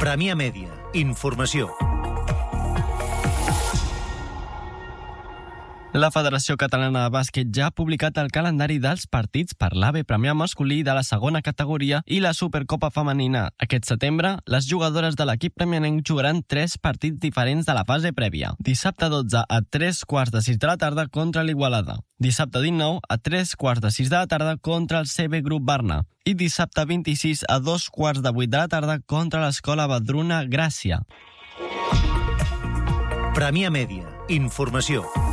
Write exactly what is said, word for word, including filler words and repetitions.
Premià Mèdia. Informació. La Federació Catalana de Bàsquet ja ha publicat el calendari dels partits per l'A B Premià masculí de la segona categoria i la Supercopa femenina. Aquest setembre, les jugadores de l'equip premianenc jugaran tres partits diferents de la fase prèvia. Dissabte dotze a tres quarts de sis de la tarda contra l'Igualada. Dissabte dinou a tres quarts de sis de la tarda contra el C B Grup Barna. I dissabte vint-i-sis a dos quarts de vuit de la tarda contra l'Escola Badruna Gràcia. Premià Mèdia. Informació.